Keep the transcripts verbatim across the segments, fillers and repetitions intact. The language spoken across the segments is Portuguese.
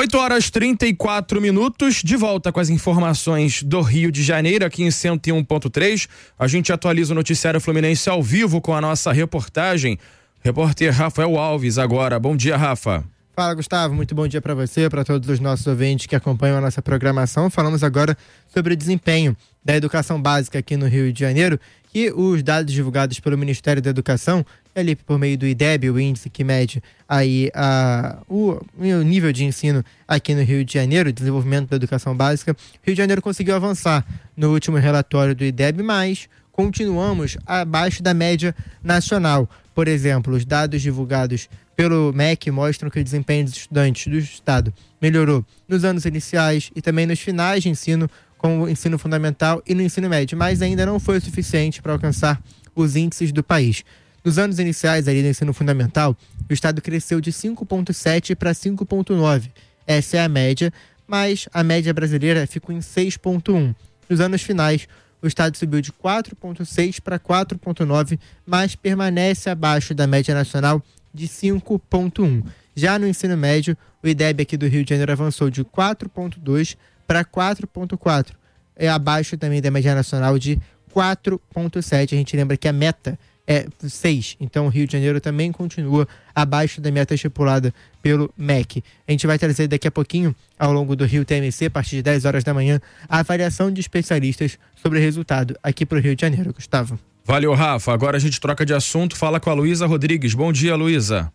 oito horas e trinta e quatro minutos, de volta com as informações do Rio de Janeiro, aqui em cento e um ponto três. A gente atualiza o noticiário Fluminense ao vivo com a nossa reportagem. Repórter Rafael Alves agora. Bom dia, Rafa. Fala, Gustavo. Muito bom dia para você, para todos os nossos ouvintes que acompanham a nossa programação. Falamos agora sobre o desempenho da educação básica aqui no Rio de Janeiro, que os dados divulgados pelo Ministério da Educação, ali por meio do IDEB, o índice que mede aí a, o, o nível de ensino aqui no Rio de Janeiro, desenvolvimento da educação básica, o Rio de Janeiro conseguiu avançar no último relatório do IDEB, mas continuamos abaixo da média nacional. Por exemplo, os dados divulgados pelo M E C mostram que o desempenho dos estudantes do estado melhorou nos anos iniciais e também nos finais de ensino, como o ensino fundamental e no ensino médio, mas ainda não foi o suficiente para alcançar os índices do país. Nos anos iniciais ali do ensino fundamental, o estado cresceu de cinco vírgula sete para cinco vírgula nove. Essa é a média, mas a média brasileira ficou em seis vírgula um. Nos anos finais, o estado subiu de quatro vírgula seis para quatro vírgula nove, mas permanece abaixo da média nacional de cinco vírgula um. Já no ensino médio, o IDEB aqui do Rio de Janeiro avançou de quatro vírgula dois para quatro vírgula quatro. É abaixo também da média nacional de quatro vírgula sete. A gente lembra que a meta é seis, então o Rio de Janeiro também continua abaixo da meta estipulada pelo M E C. A gente vai trazer daqui a pouquinho, ao longo do Rio T M C, a partir de dez horas da manhã, a avaliação de especialistas sobre o resultado aqui para o Rio de Janeiro. Gustavo. Valeu, Rafa. Agora a gente troca de assunto, fala com a Luísa Rodrigues. Bom dia, Luísa.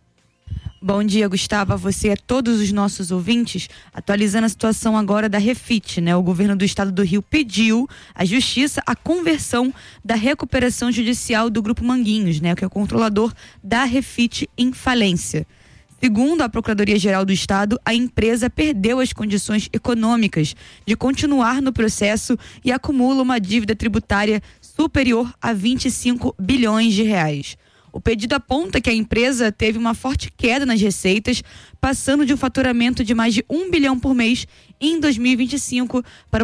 Bom dia, Gustavo, a você e a todos os nossos ouvintes. Atualizando a situação agora da Refit, né? O governo do estado do Rio pediu à justiça a conversão da recuperação judicial do Grupo Manguinhos, né? Que é o controlador da Refit em falência. Segundo a Procuradoria-Geral do Estado, a empresa perdeu as condições econômicas de continuar no processo e acumula uma dívida tributária superior a vinte e cinco bilhões de reais. O pedido aponta que a empresa teve uma forte queda nas receitas, passando de um faturamento de mais de um bilhão por mês em dois mil e vinte e cinco para